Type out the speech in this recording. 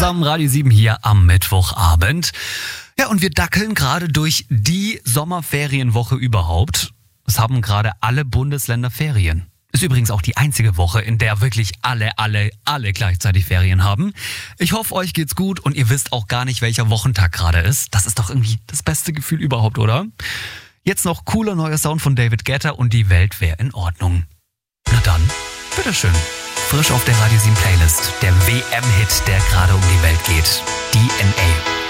zusammen, Radio 7 hier am Mittwochabend. Ja, und wir dackeln gerade durch die Sommerferienwoche überhaupt. Es haben gerade alle Bundesländer Ferien. Ist übrigens auch die einzige Woche, in der wirklich alle gleichzeitig Ferien haben. Ich hoffe, euch geht's gut und ihr wisst auch gar nicht, welcher Wochentag gerade ist. Das ist doch irgendwie das beste Gefühl überhaupt, oder? Jetzt noch cooler neuer Sound von David Guetta und die Welt wäre in Ordnung. Na dann, bitteschön. Frisch auf der Radio 7 Playlist. Der WM-Hit, der gerade um die Welt geht. DNA.